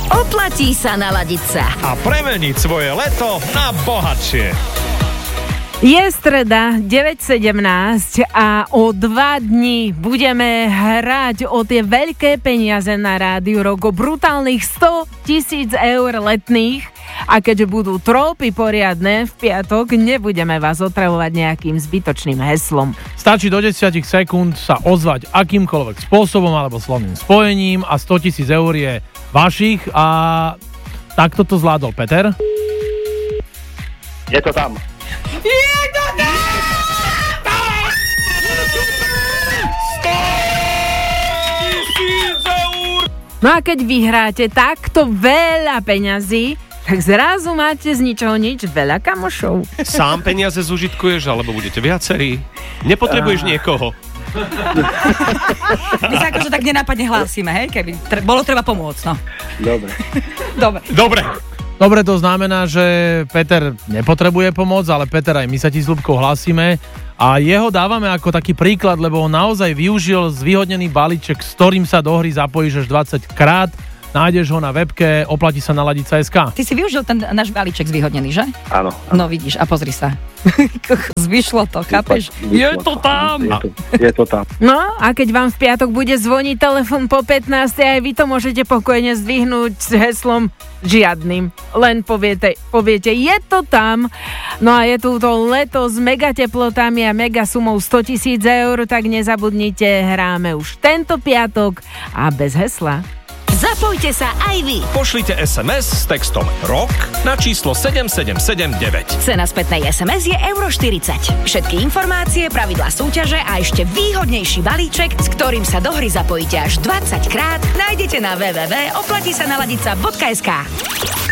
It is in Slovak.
Oplatí sa naladiť sa. A premeniť svoje leto na bohatšie. Je streda 9.17 a o 2 dní budeme hrať o tie veľké peniaze na Rádiu Rock, o brutálnych 100 000 eur letných. A keďže budú trópy poriadne v piatok, nebudeme vás otravovať nejakým zbytočným heslom. Stačí do 10 sekúnd sa ozvať akýmkoľvek spôsobom alebo slovným spojením a 100 000 eur je vašich a takto to zvládol Peter. Je to tam. No a keď vyhráte takto veľa peňazí, tak zrazu máte z ničoho nič veľa kamošov. Sám peniaze zužitkuješ, alebo budete viacerí? Nepotrebuješ niekoho? My sa akože tak nenápadne hlásime, hej? Keby bolo treba pomôcť, no. Dobre. Dobre, to znamená, že Peter nepotrebuje pomoc, ale Peter, aj my sa ti s Ľubkou hlásime a jeho dávame ako taký príklad, lebo on naozaj využil zvýhodnený balíček, s ktorým sa do hry zapojíš až 20 krát. Nájdeš ho na webke oplatí sa naladiť sa.sk. Ty si využil ten náš balíček zvýhodnený, že? Áno. No vidíš, a pozri sa. Zvyšlo to, chápeš? Je to tam! Je to tam. No a keď vám v piatok bude zvoniť telefon po 15, aj vy to môžete pokojne zdvihnúť s heslom žiadnym. Len poviete, je to tam. No a je tu to leto s mega teplotami a mega sumou 100 000 eur, tak nezabudnite, hráme už tento piatok a bez hesla. Zapojte sa aj vy. Pošlite SMS s textom ROK na číslo 7779. Cena spätnej SMS je €40. Všetky informácie, pravidlá súťaže a ešte výhodnejší balíček, s ktorým sa do hry zapojíte až 20 krát, nájdete na www.oplatisanaladica.sk.